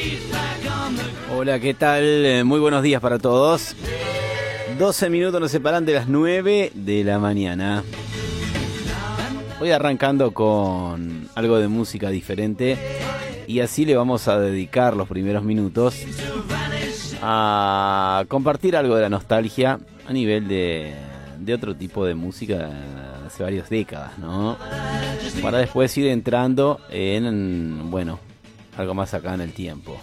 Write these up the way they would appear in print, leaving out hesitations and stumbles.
Hola, ¿qué tal? Muy buenos días para todos. 12 minutos nos separan de las 9 de la mañana. Voy arrancando con algo de música diferente y así le vamos a dedicar los primeros minutos a compartir algo de la nostalgia a nivel de otro tipo de música hace varias décadas, ¿no? Para después ir entrando en, bueno, algo más acá en el tiempo.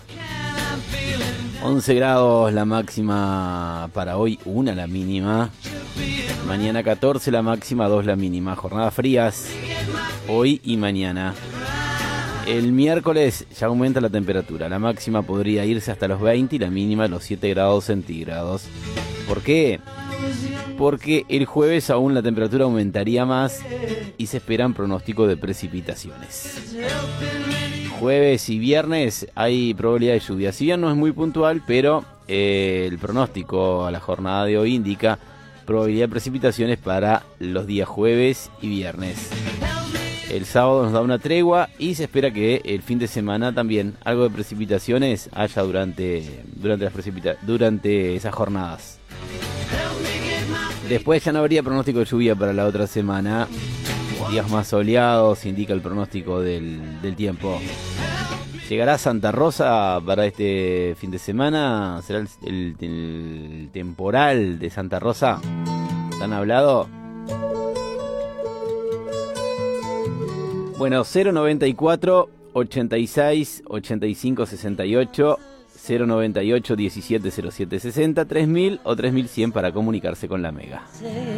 11 grados la máxima para hoy, 1 la mínima. Mañana 14 la máxima, 2 la mínima. Jornadas frías hoy y mañana. El miércoles ya aumenta la temperatura. La máxima podría irse hasta los 20 y la mínima los 7 grados centígrados. ¿Por qué? Porque el jueves aún la temperatura aumentaría más y se esperan pronósticos de precipitaciones. Jueves y viernes hay probabilidad de lluvia. Si bien no es muy puntual, pero el pronóstico a la jornada de hoy indica probabilidad de precipitaciones para los días jueves y viernes. El sábado nos da una tregua y se espera que el fin de semana también algo de precipitaciones haya durante esas jornadas. Después ya no habría pronóstico de lluvia para la otra semana. Días más soleados, indica el pronóstico del tiempo. ¿Llegará Santa Rosa para este fin de semana? ¿Será el temporal de Santa Rosa? ¿Han hablado? Bueno, 094 86 85 68, 098 17 07 60, 3000 o 3100 para comunicarse con la Mega.